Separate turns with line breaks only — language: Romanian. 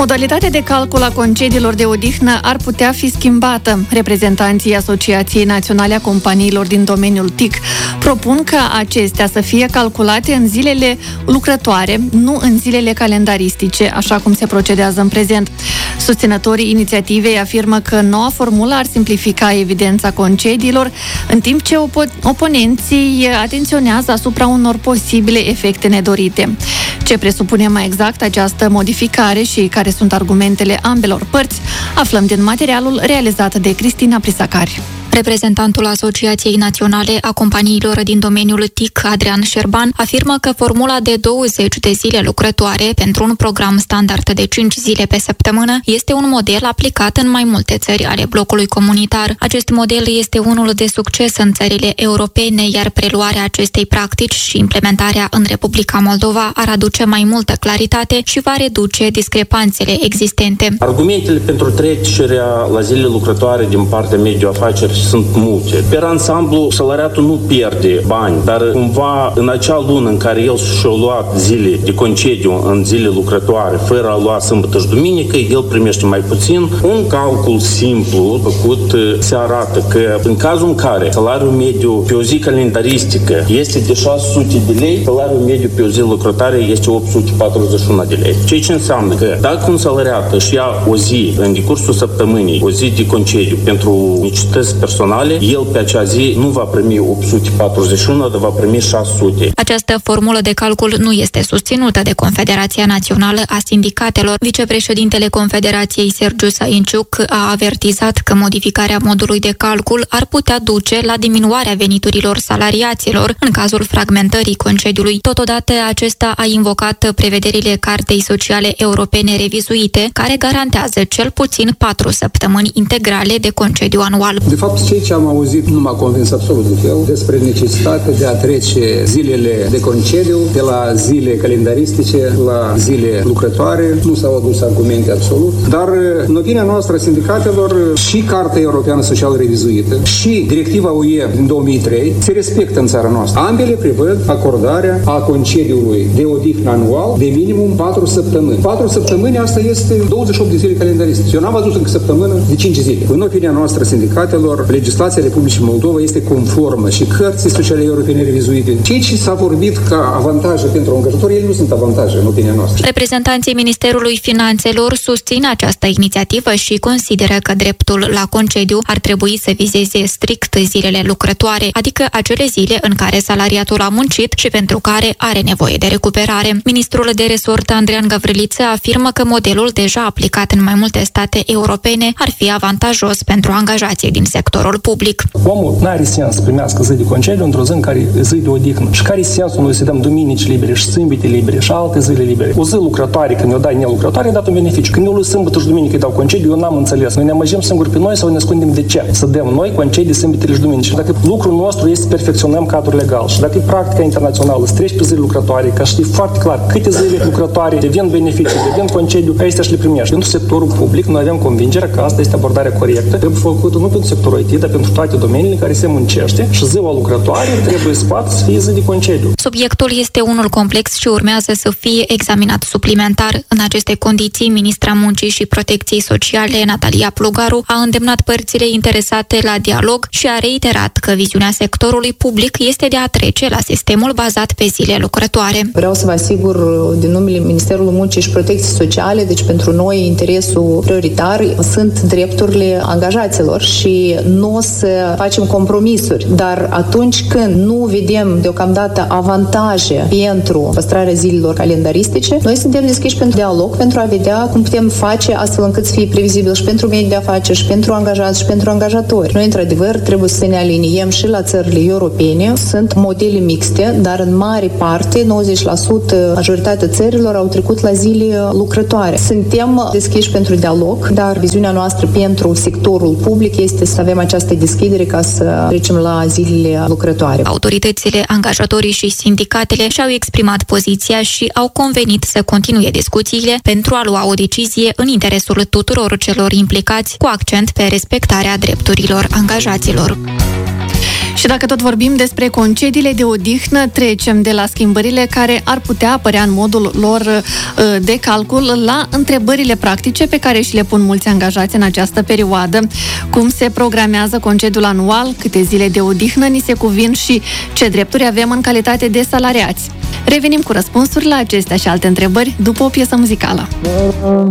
Modalitatea de calcul a concediilor de odihnă ar putea fi schimbată. Reprezentanții Asociației Naționale a Companiilor din domeniul TIC propun ca acestea să fie calculate în zilele lucrătoare, nu în zilele calendaristice, așa cum se procedează în prezent. Susținătorii inițiativei afirmă că noua formulă ar simplifica evidența concediilor, în timp ce oponenții atenționează asupra unor posibile efecte nedorite. Ce presupune mai exact această modificare și care sunt argumentele ambelor părți, aflăm din materialul realizat de Cristina Prisacari.
Reprezentantul Asociației Naționale a Companiilor din domeniul TIC, Adrian Șerban, afirmă că formula de 20 de zile lucrătoare pentru un program standard de 5 zile pe săptămână este un model aplicat în mai multe țări ale blocului comunitar. Acest model este unul de succes în țările europene, iar preluarea acestei practici și implementarea în Republica Moldova ar aduce mai multă claritate și va reduce discrepanțele existente.
Argumentele pentru trecerea la zile lucrătoare din partea mediului afaceri sunt multe. Per ansamblu, salariatul nu pierde bani, dar cumva în acea lună în care el și-a luat zile de concediu în zile lucrătoare, fără a lua sâmbătă și duminică, el primește mai puțin. Un calcul simplu făcut se arată că în cazul în care salariul mediu pe o zi calendaristică este de 600 de lei, salariul mediu pe o zi lucrătoare este 841 de lei. Ceea ce înseamnă că dacă un salariat își ia o zi în decursul săptămânii, o zi de concediu pentru necesități personale, el pe acea zi nu va primi 841, dar va primi 600.
Această formulă de calcul nu este susținută de Confederația Națională a Sindicatelor. Vicepreședintele Confederației, Sergiu Sainciuc, a avertizat că modificarea modului de calcul ar putea duce la diminuarea veniturilor salariaților în cazul fragmentării concediului. Totodată, acesta a invocat prevederile Cartei Sociale Europene revizuite, care garantează cel puțin 4 săptămâni integrale de concediu anual.
De fapt, ce am auzit nu m-a convins absolut de fel despre necesitatea de a trece zilele de concediu de la zile calendaristice la zile lucrătoare. Nu s-au adus argumente absolut, dar în opinia noastră a sindicatelor și Carta Europeană Socială revizuită și Directiva UE din 2003 se respectă în țara noastră. Ambele prevăd acordarea a concediului de odihnă anual de minimum 4 săptămâni. 4 săptămâni, asta este 28 de zile calendaristice. Eu n-am văzut încă săptămână de 5 zile. În opinia noastră sindicatelor, legislația Republicii Moldova este conformă și Cărții Sociale Europene revizuite. Ceea ce s-a vorbit ca avantaje pentru angajatori, ele nu sunt avantaje în opinia noastră.
Reprezentanții Ministerului Finanțelor susțin această inițiativă și consideră că dreptul la concediu ar trebui să vizeze strict zilele lucrătoare, adică acele zile în care salariatul a muncit și pentru care are nevoie de recuperare. Ministrul de resort, Andrian Gavriliță, afirmă că modelul deja aplicat în mai multe state europene ar fi avantajos pentru angajații din sectorul public.
Omul n-are sens să primească zi de concediu într-o zi în care zi de odihnă. Și care e sensul noi să dăm duminici libere și sâmbete libere și alte zile libere? O zi lucrătoare, când o dai nelucrătoare, ai dat un beneficiu. Când eu lui sâmbătă și duminică îi dau concediu, eu n-am înțeles. Noi ne amăgim singuri pe noi sau ne ascundem de ce? Să dăm noi concedii sâmbetele și duminici. Și dacă lucrul nostru este să perfecționăm cadrul legal și dacă e practica internațională, să treci pe zile lucrătoare, ca știi foarte clar câte zile lucrătoare devin beneficii, devin concediu, că astea și le primești. Pentru sectorul public, noi avem convingerea că asta este abordarea corectă. Trebuie făcută nu pentru sectorul IT, dar pentru toate domeniile în care se muncește și ziua lucrătoare trebuie să fie zi de concediu.
Subiectul este unul complex și urmează să fie examinat suplimentar. În aceste condiții, ministra Muncii și Protecției Sociale, Natalia Plugaru, a îndemnat părțile interesate la dialog și a reiterat că viziunea sectorului public este de a trece la sistemul bazat pe zile lucrătoare.
Vreau să vă asigur din numele Ministerului Muncii și Protecției Sociale, deci pentru noi interesul prioritar sunt drepturile angajaților și nu o să facem compromisuri, dar atunci când nu vedem deocamdată avantaje pentru păstrarea zilelor calendaristice, noi suntem deschiși pentru dialog, pentru a vedea cum putem face astfel încât să fie previzibil și pentru mediul de afaceri, și pentru angajați, și pentru angajatori. Noi, într-adevăr, trebuie să ne aliniem și la țările europene. Sunt modele mixte, dar în mare parte, 90%, majoritatea țărilor au trecut la zile lucrătoare. Suntem deschiși pentru dialog, dar viziunea noastră pentru sectorul public este să avem această deschidere ca să trecem la zilele lucrătoare.
Autoritățile, angajatorii și sindicatele și-au exprimat poziția și au convenit să continue discuțiile pentru a lua o decizie în interesul tuturor celor implicați, cu accent pe respectarea drepturilor angajaților.
Și dacă tot vorbim despre concediile de odihnă, trecem de la schimbările care ar putea apărea în modul lor de calcul la întrebările practice pe care și le pun mulți angajați în această perioadă. Cum se programează concediul anual, câte zile de odihnă ni se cuvin și ce drepturi avem în calitate de salariați. Revenim cu răspunsuri la acestea și alte întrebări după o piesă muzicală.